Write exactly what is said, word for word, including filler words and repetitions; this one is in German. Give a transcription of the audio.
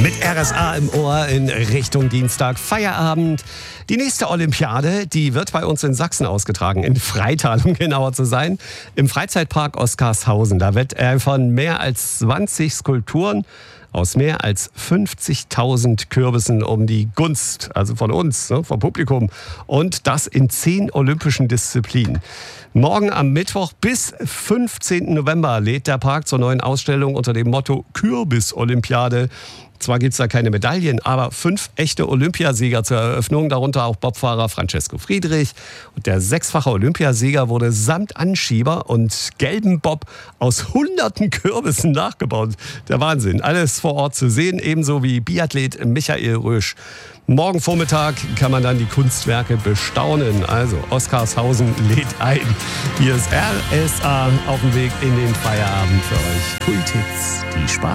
Mit R S A im Ohr in Richtung Dienstag Feierabend. Die nächste Olympiade, die wird bei uns in Sachsen ausgetragen, in Freital, um genauer zu sein, im Freizeitpark Oskarshausen. Da wetteifernd mehr als zwanzig Skulpturen aus mehr als fünfzigtausend Kürbissen um die Gunst, also von uns, ne, vom Publikum. Und das in zehn olympischen Disziplinen. Morgen am Mittwoch bis fünfzehnten November lädt der Park zur neuen Ausstellung unter dem Motto Kürbis-Olympiade. Zwar gibt es da keine Medaillen, aber fünf echte Olympiasieger zur Eröffnung, darunter auch Bobfahrer Francesco Friedrich. Und der sechsfache Olympiasieger wurde samt Anschieber und gelben Bob aus hunderten Kürbissen nachgebaut. Der Wahnsinn. Alles vor Ort zu sehen, ebenso wie Biathlet Michael Rösch. Morgen Vormittag kann man dann die Kunstwerke bestaunen. Also Oskarshausen lädt ein. Hier ist R S A auf dem Weg in den Feierabend für euch. Kulthits, die Spaß.